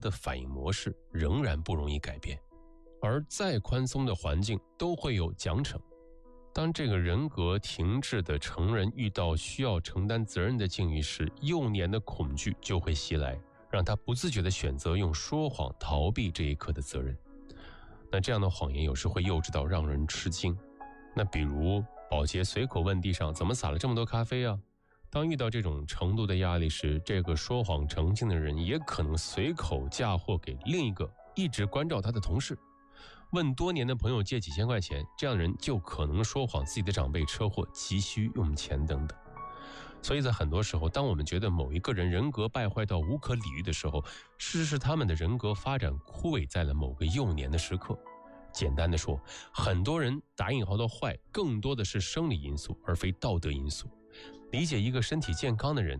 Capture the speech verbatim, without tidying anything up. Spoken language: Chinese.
的反应模式仍然不容易改变，而再宽松的环境都会有奖惩。当这个人格停滞的成人遇到需要承担责任的境遇时，幼年的恐惧就会袭来，让他不自觉地选择用说谎逃避这一刻的责任。那这样的谎言有时会幼稚到让人吃惊。那比如保洁随口问地上怎么洒了这么多咖啡啊？当遇到这种程度的压力时，这个说谎成性的人也可能随口嫁祸给另一个一直关照他的同事。问多年的朋友借几千块钱，这样的人就可能说谎自己的长辈车祸急需用钱等等。所以在很多时候，当我们觉得某一个人人格败坏到无可理喻的时候，事实是他们的人格发展枯萎在了某个幼年的时刻。简单的说，很多人打引号的坏更多的是生理因素而非道德因素。理解一个身体健康的人